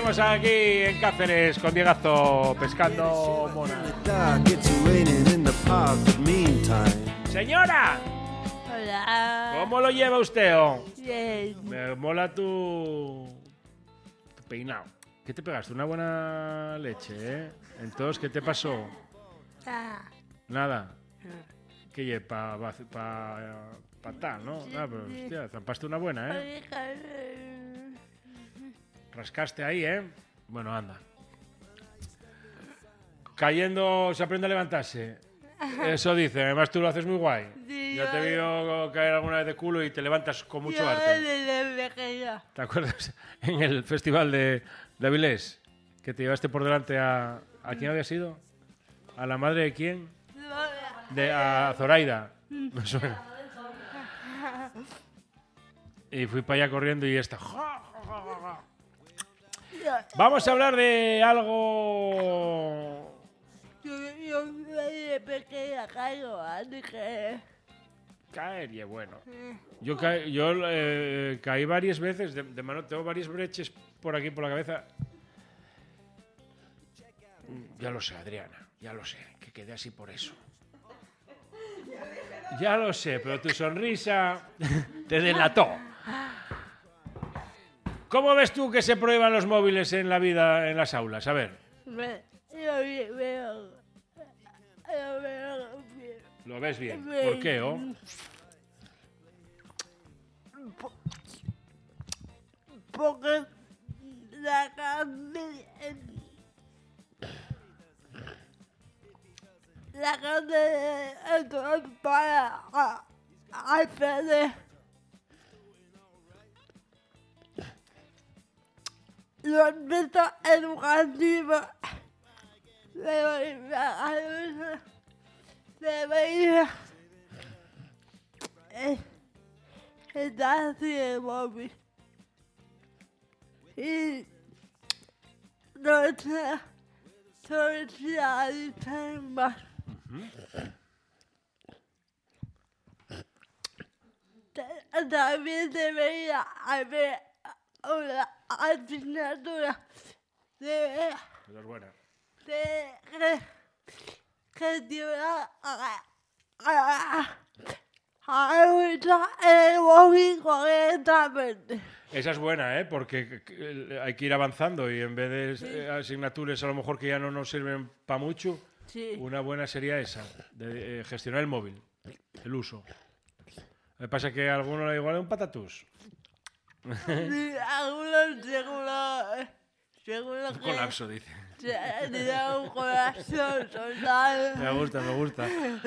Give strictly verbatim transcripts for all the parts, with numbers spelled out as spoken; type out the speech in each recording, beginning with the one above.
Seguimos aquí en Cáceres con Diegazo pescando mona. Señora, Hola. ¿cómo lo lleva usted? Oh? Bien. Me mola tu... tu peinado. ¿Qué te pegaste? Una buena leche, ¿eh? Entonces, ¿qué te pasó? Ah. Nada. ¿Qué lleva? Pa, pa, pa, pa tal, ¿no? Ah, pero, hostia, zampaste una buena, ¿eh? Rascaste ahí, ¿eh? Bueno, anda. Cayendo se aprende a levantarse. Eso dice. Además, tú lo haces muy guay. Sí, Yo te he visto caer alguna vez de culo y te levantas con mucho arte. ¿Te acuerdas? En el festival de, de Avilés, que te llevaste por delante a... ¿A quién había sido? ¿A la madre de quién? De, a Zoraida. Me suena. Y fui para allá corriendo y esta... Vamos a hablar de algo... Yo, yo de pequeña caigo, así que... Caer y bueno. Yo, ca yo eh, caí varias veces, de, de mano, tengo varias breches por aquí, por la cabeza. Ya lo sé, Adriana, ya lo sé, que quedé así por eso. Ya lo sé, pero tu sonrisa te delató. ¿Cómo ves tú que se prueban los móviles en la vida, en las aulas? A ver. Me, yo veo... Yo veo bien. ¿Lo ves bien? ¿Por qué, oh? Porque la cambia... La cambia entonces para hacer los métodos educativos debería debería estar así el móvil y no sea socializar más. También debería haber una asignatura de, Esa es buena. de que, que lleva a, a, a usar el móvil correctamente. Esa es buena, ¿eh? Porque hay que ir avanzando y en vez de sí. eh, asignaturas a lo mejor que ya no nos sirven para mucho, sí. Una buena sería esa, de eh, gestionar el móvil, el uso. Me pasa que a alguno igual es un patatús. Sí, algunos seguro, seguro un que... colapso, dice. Tiene un corazón total. Me gusta, me gusta.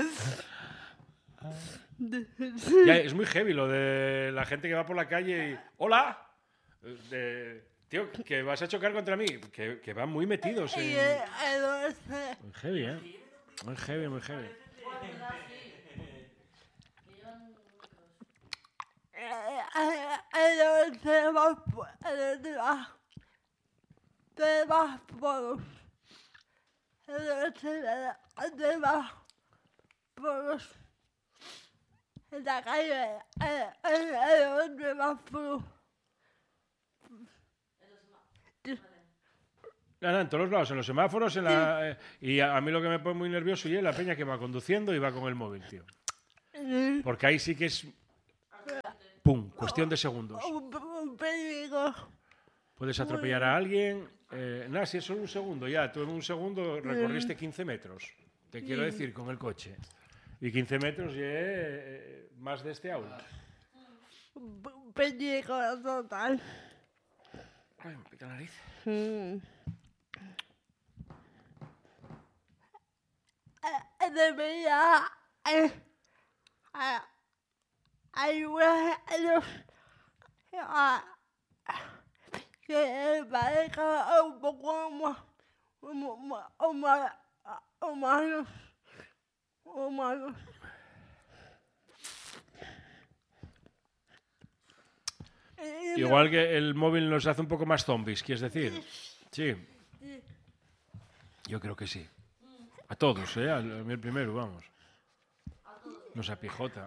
Ya, es muy heavy lo de la gente que va por la calle y... ¡Hola! De, tío, que vas a chocar contra mí. Que, que van muy metidos en... Muy heavy, ¿eh? Muy heavy, muy heavy. En la calle, en semáforo. No, no, en todos los lados, en los semáforos, en la, eh, y a, a mí lo que me pone muy nervioso y es la peña que va conduciendo y va con el móvil, tío. Porque ahí sí que es... ¡Pum! Cuestión de segundos. Un peligro. Puedes atropellar a alguien. Eh, nada, si es solo un segundo, ya. Tú en un segundo recorriste quince metros. Te quiero decir, con el coche. Y quince metros ya eh, más de este aula. Un peligro total. Ay, me pica la nariz. Mm. Debería eh, eh, ayudar a los a, que parezca un poco más humanos humanos humanos. Igual que el móvil nos hace un poco más zombies, ¿quieres decir? Sí. Yo creo que sí. A todos, ¿eh? A mí el primero, vamos. Nos apijota.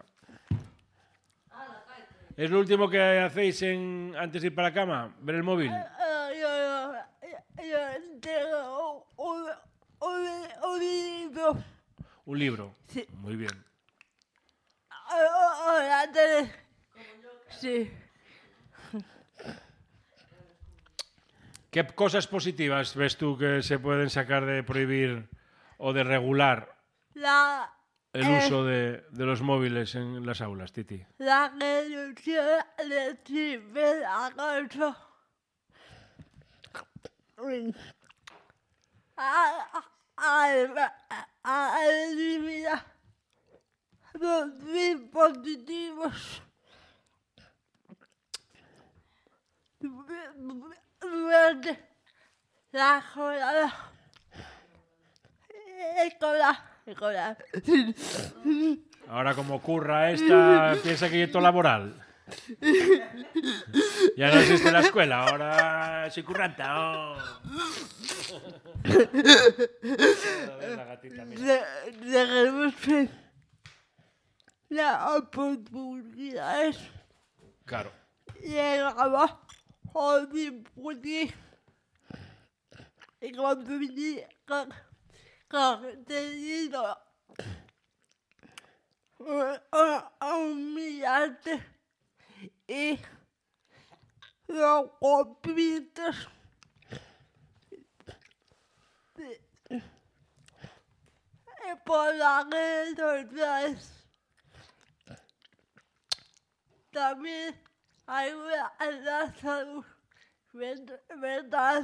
¿Es lo último que hacéis en, antes de ir para la cama? ¿Ver el móvil? Yo, yo, yo tengo un, un, un libro. Un libro. Sí. Muy bien. Ahora te... Sí. ¿Qué cosas positivas ves tú que se pueden sacar de prohibir o de regular La, el eh, uso de, de los móviles en las aulas, Titi? la reducción de ciberacoso. A, a, a eliminar los dispositivos durante la jornada escolar. escolar. Ahora como curra esta, piensa que es todo laboral. Ya no existe la escuela, ahora soy curranta. Oh. La gatita, mira. Dejemos las oportunidades. Claro. Llegaba a discutir y consumir con contenido humillante y los conflictos por las redes sociales. También ayuda a la salud mental.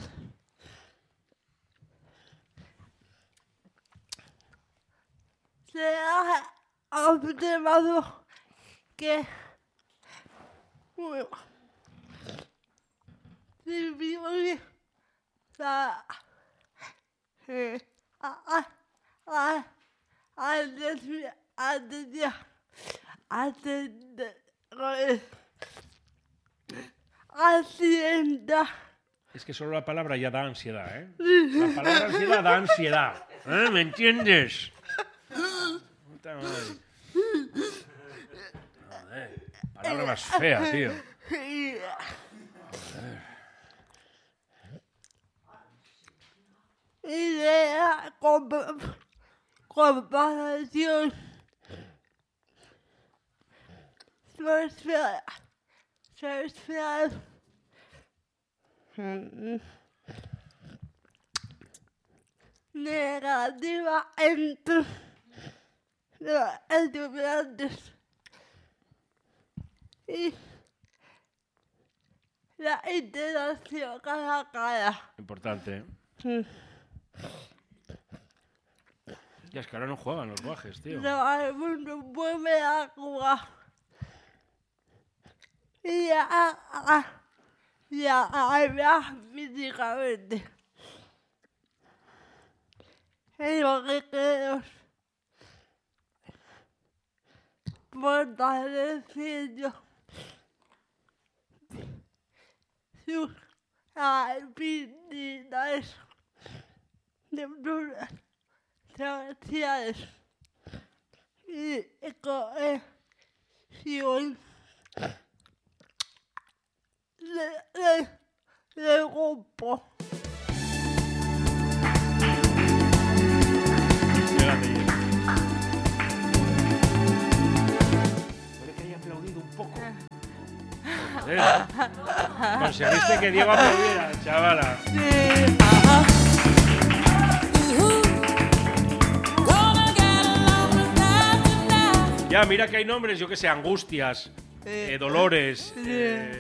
Se ha observado que bueno, disminuye la eh, a, a, a, atención atención ansiedad. Es que solo la palabra ya da ansiedad, ¿eh? La palabra ansiedad da ansiedad. ¿Eh? ¿Me entiendes? Puta madre. Joder, palabra más fea, tío. Y de la comp- comparación social, social negativa entre los estudiantes y la interacción cara a cara. Importante, ¿eh? Ya es que ahora no juegan los guajes, tío. No hay mundo vuelve a jugar. Y a, a, y a hablar físicamente. En los recreos. Fortaleciendo sus habilidades de sociales y cohesión de, de, de grupo. Yo le quería aplaudir un poco. Joder. Conseguiste que Diego aplaudiera, chavala. Sí. Ya, mira que hay nombres, yo que sé, Angustias, eh, Dolores, eh,